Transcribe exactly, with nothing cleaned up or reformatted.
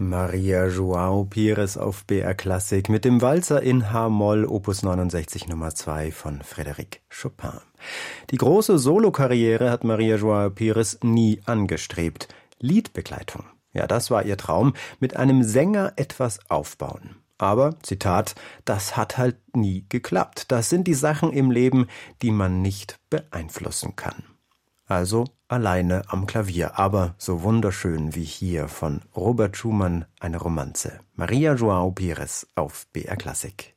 Maria João Pires auf B R Klassik mit dem Walzer in H-Moll, Opus neunundsechzig Nummer zwei von Frédéric Chopin. Die große Solokarriere hat Maria João Pires nie angestrebt. Liedbegleitung, ja, das war ihr Traum, mit einem Sänger etwas aufbauen. Aber, Zitat, das hat halt nie geklappt. Das sind die Sachen im Leben, die man nicht beeinflussen kann. Also alleine am Klavier, aber so wunderschön wie hier von Robert Schumann, eine Romanze. Maria João Pires auf B R Klassik.